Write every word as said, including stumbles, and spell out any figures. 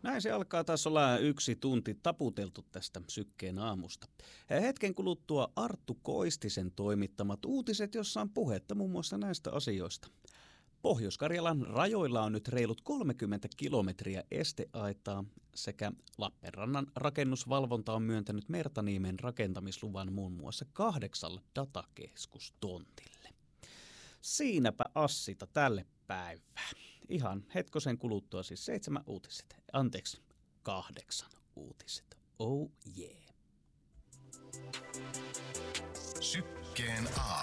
Näin se alkaa taas olla yksi tunti taputeltu tästä Sykkeen aamusta. Hetken kuluttua Arttu Koistisen toimittamat uutiset, jossa on puhetta muun muassa näistä asioista. Pohjois-Karjalan rajoilla on nyt reilut kolmekymmentä kilometriä esteaitaa sekä Lappeenrannan rakennusvalvonta on myöntänyt Mertaniemen rakentamisluvan muun muassa kahdeksalle datakeskustontille. Siinäpä Assita tälle päivää. Ihan hetkosen kuluttua siis seitsemän uutiset. Anteeksi, kahdeksan uutiset. Oh yeah. Sykkeen aamu.